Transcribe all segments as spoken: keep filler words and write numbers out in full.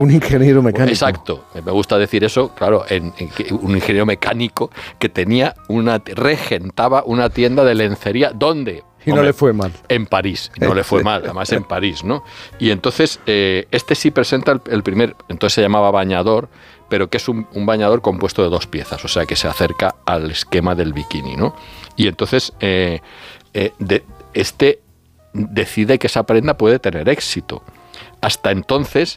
Un ingeniero mecánico. Exacto, me gusta decir eso, claro, en, en que un ingeniero mecánico que tenía una, regentaba una tienda de lencería, ¿dónde? Y Hombre, no le fue mal. En París, y no le fue mal, además en París, ¿no? Y entonces, eh, este sí presenta el, el primer, entonces se llamaba bañador, pero que es un, un bañador compuesto de dos piezas, o sea, que se acerca al esquema del bikini, ¿no? Y entonces, eh, eh, de, este decide que esa prenda puede tener éxito. Hasta entonces...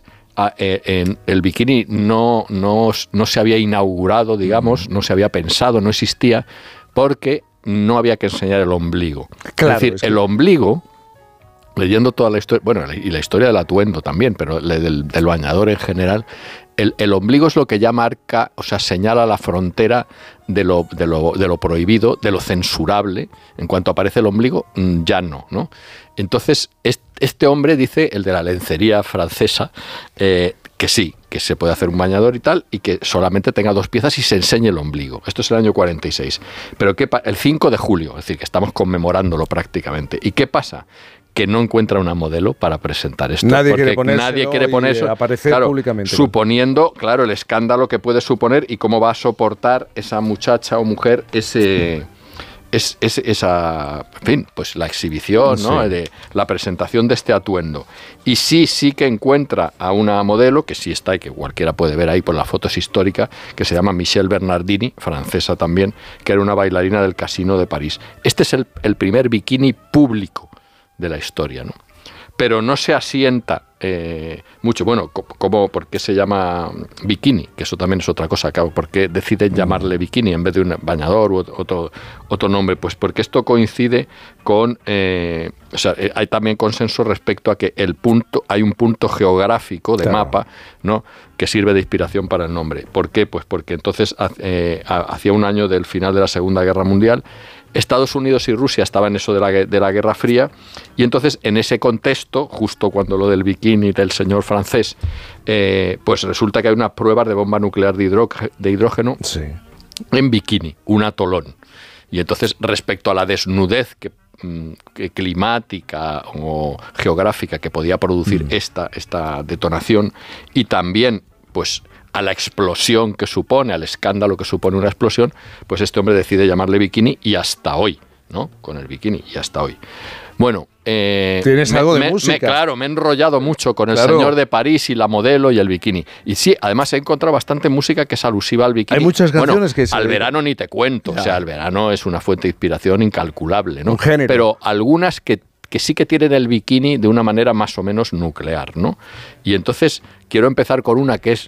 En el bikini no, no, no se había inaugurado, digamos, no se había pensado, no existía, porque no había que enseñar el ombligo. Claro, es decir, es que... el ombligo, leyendo toda la historia, bueno, y la historia del atuendo también, pero del, del bañador en general, el, el ombligo es lo que ya marca, o sea, señala la frontera de lo, de lo, de lo prohibido, de lo censurable. En cuanto aparece el ombligo, ya no, ¿no? Entonces, este hombre dice, el de la lencería francesa, eh, que sí, que se puede hacer un bañador y tal, y que solamente tenga dos piezas y se enseñe el ombligo. Esto es el año cuarenta y seis. Pero ¿qué pa- el cinco de julio, es decir, que estamos conmemorándolo prácticamente. ¿Y qué pasa? Que no encuentra una modelo para presentar esto. Nadie quiere ponerse, nadie quiere poner eso, aparecer claro, públicamente. Suponiendo, claro, el escándalo que puede suponer y cómo va a soportar esa muchacha o mujer ese... Es, es esa, en fin, pues la exhibición, ¿no? Sí. De la presentación de este atuendo. Y sí, sí que encuentra a una modelo, que sí está y que cualquiera puede ver ahí por la foto, es histórica, que se llama Michelle Bernardini, francesa también, que era una bailarina del Casino de París. Este es el, el primer bikini público de la historia, ¿no? Pero no se asienta eh, mucho. Bueno, como ¿por qué se llama bikini? Que eso también es otra cosa. ¿Por qué deciden llamarle bikini en vez de un bañador u otro, otro nombre? Pues porque esto coincide con... Eh, o sea, hay también consenso respecto a que el punto, hay un punto geográfico de claro. mapa, ¿no?, que sirve de inspiración para el nombre. ¿Por qué? Pues porque entonces, eh, hacía un año del final de la Segunda Guerra Mundial, Estados Unidos y Rusia estaban en eso de la, de la Guerra Fría, y entonces en ese contexto, justo cuando lo del bikini del señor francés, eh, pues resulta que hay unas pruebas de bomba nuclear de, hidro, de hidrógeno sí. en bikini, un atolón. Y entonces, respecto a la desnudez que, que climática o geográfica que podía producir mm. esta, esta detonación, y también, pues, a la explosión que supone, al escándalo que supone una explosión, pues este hombre decide llamarle bikini, y hasta hoy, ¿no? Con el bikini, y hasta hoy. Bueno, eh, ¿tienes me, algo de me, música? Me, claro, me he enrollado mucho con el claro. señor de París y la modelo y el bikini. Y sí, además he encontrado bastante música que es alusiva al bikini. Hay muchas canciones bueno, que se... al verano ni te cuento, ya. O sea, el verano es una fuente de inspiración incalculable, ¿no? Un género. Pero algunas que que sí que tienen el bikini de una manera más o menos nuclear, ¿no? Y entonces quiero empezar con una que es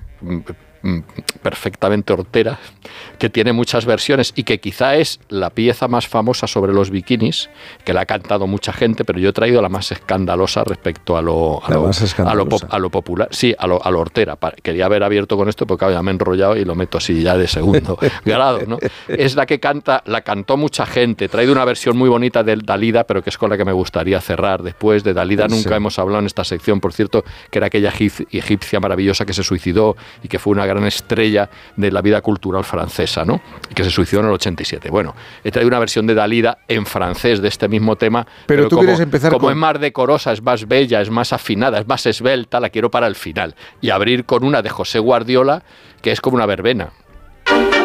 perfectamente hortera, que tiene muchas versiones y que quizá es la pieza más famosa sobre los bikinis, que la ha cantado mucha gente, pero yo he traído la más escandalosa respecto a lo, a lo, a lo, pop, a lo popular, sí, a lo, a lo hortera. Quería haber abierto con esto porque claro, ya me he enrollado y lo meto así ya de segundo grado, ¿no? Es la que canta, la cantó mucha gente. He traído una versión muy bonita de Dalida, pero que es con la que me gustaría cerrar después. De Dalida nunca sí. hemos hablado en esta sección, por cierto, que era aquella egipcia maravillosa que se suicidó y que fue una gran estrella de la vida cultural francesa, ¿no? Y que se suicidó en el ochenta y siete. Bueno, he traído una versión de Dalida en francés de este mismo tema, pero, pero tú como, quieres empezar como con... es más decorosa, es más bella, es más afinada, es más esbelta, la quiero para el final y abrir con una de José Guardiola que es como una verbena.